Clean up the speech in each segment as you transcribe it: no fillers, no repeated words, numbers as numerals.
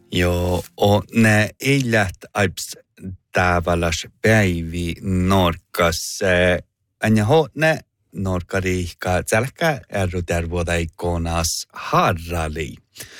Joo, och ne eilät aips tavallas päivi norkas. Anja ne norkariikka tälkä errutervuodaikonas harrali.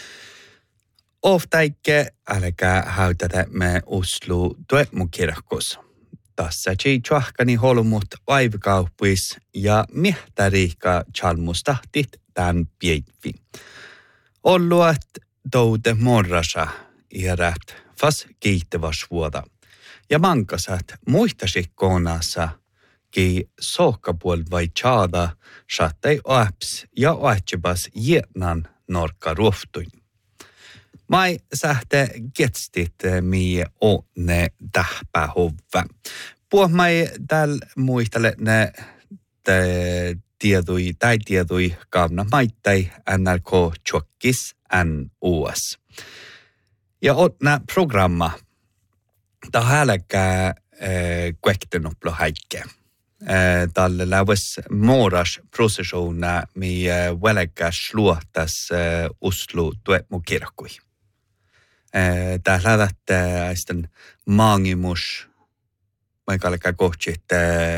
Oftaikke älkää häytätä me Oslo tuetmukirkos. Tässä tjuahkani holmut aivikauppuis ja miehtariikka chalmustahtit tämän pietvi. Olluat toude morrasa iärät fas kiittäväs vuoda. Ja mankasat muistasikkoonassa ki sohkapuol vai tjaada saattai oaps ja oatsibas jätnan norka ruoftuin. Mai sähte getstit mie ne tähpähovä. Puhmai täl muistele ne tiedui kaavna maittai NRK tjokkis NOS. Ja otna programma ta hälkää kuektenoplo häikke. Tälle lähes moras prosessiona mi välkäs luotas Oslo tuetmukirkkui. Tää lähdät aistan maangimus, vaikka kohti, että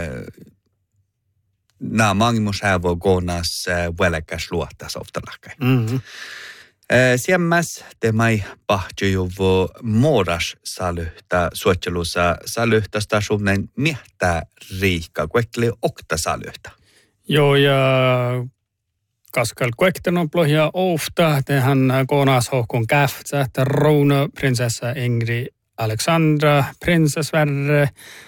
maangimus hävoo konas välkäs luotas oftalahkai. Siemmäs te mai pahtjujuvo moras salyhtä suottelussa salyhtästä sumnen miehtää riikka, kuekkeli okta salyhtä. Joo, ja kaskal kuektenoplo ja ofta, tehän konas hohkon kähtsä, että Rouna, prinsessa Ingrid Alexandra, prinsessvärre,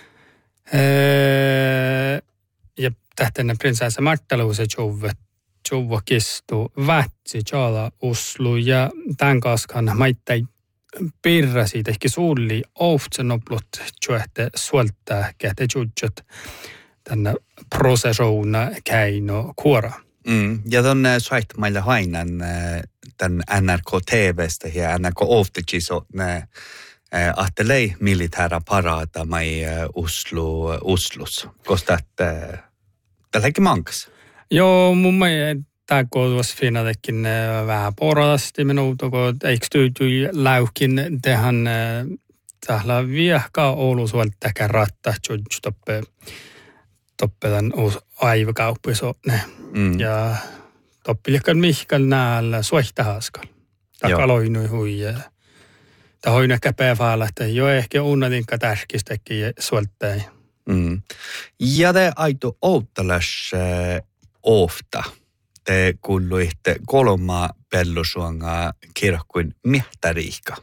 ja tähtänä prinsessa Martaluuse Jouva kistu vätsi tjala Oslo ja tämän kaskan maittai pirrasi tehki suulli oftsenoplut tjuehte suolta kähte tjudjot tänne prosessuuna käino kuora. Ja tonne soittamailla hainan tämän NRK TVstä ja NRK oftichiso ne ahtelei militäära parata mai Oslos. Koska tälläkin mankas. Joo, mun mielestä tämä koulutus finatekin vähän porasti minuutu, kun eikö tyytyy läukin tehän tällä viehkaa Oulu suolta rattaa toppe tämän aivakauppiso ja toppilikan mihkal näällä suohtahaaskal. Takaloinui huijaa. Tämä on ehkä päivällä, että jo ehkä unnatinka tärkistäkin suolta. Ja te aito outtalas ofta. Te kuuluitte kolma pellosuanga kirkkuin miehtariikka.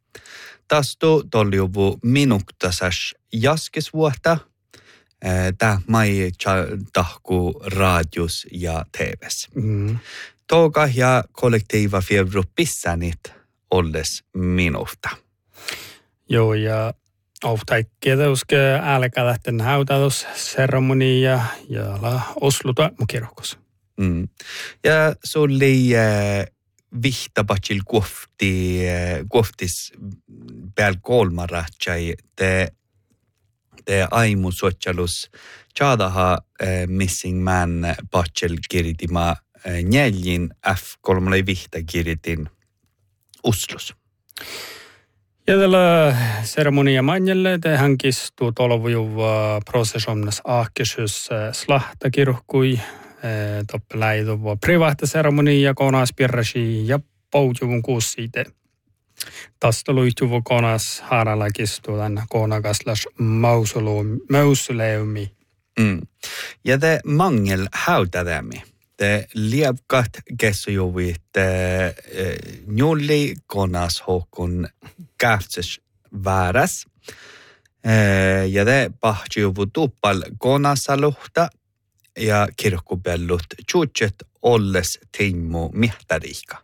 Tastu toljuvu minuktasas jaskesvuotta. Tää mai tahku radios ja TVs. Toga ja kollektiiva fievru pissänit olles minufta. Joo, ja oftaikkia teuske älkä lähten hautausseremonia ja Oslo tuetmukirkos. Ja se oli vihtabachil kuoftis pääl kolmarahtsai te aimu sotjalus tjaadaha missing man bachil kiritima neljin F3 vihta kiritin Oslos. Ja tällä seremonia manjelle tehän kistuu tolvujuva prosessionas ahkesys slahtakirkkui, toppeläiduva privaatta seremonia konas pirrasi ja poujuvun kuussiite. Tasteluituvu konas haaralla kistuu tänne konakaslas mausoleumi. Ja te mangel hautadämi. Te lievkat kesujuvit njulli konas hokun kähtses vääräs. Ja te pahtjuvu tuppal konasaluhta ja kirkkupellut tjutset olles teimmu miehtariikka.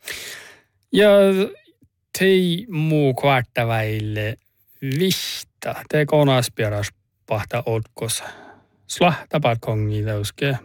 Ja tei muu kvartaväille vihta. Te konas pieras pahta otkos. Slahtapat kongi teuske.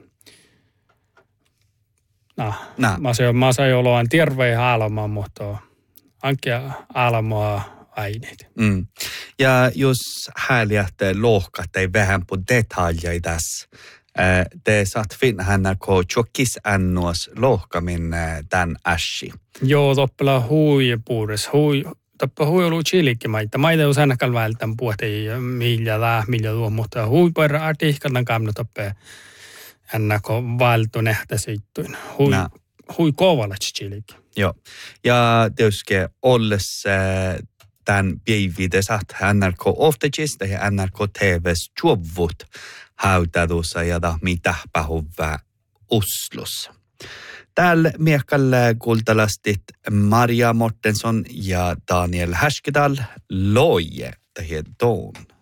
Mä sain oloan terveen aalama, mutta ankia aalamaa aineet. Ja jos häljät lohkat ei vähän på detaljer tässä, te saat finna ko tjokkis annuas lohkamin tämän ässi. Joo, toppela hui puures. Hui tappa huilu chilikki maita. Maita on ainakaan vältän puhuttiin millä tuo, mutta huipuera artikkelin kamna tappaa ennakko valtu nähtä siittuin. Hui kovalla chilikki. Joo. Ja tietysti ollessa tämän päividen saat NRK Oftegista ja NRK TVs juovut hautadussa ja mitä pähuvää Oslossa. Täällä miekalla kuultalastit Maria Mortensson ja Daniel Härskedal loje tähän tuon.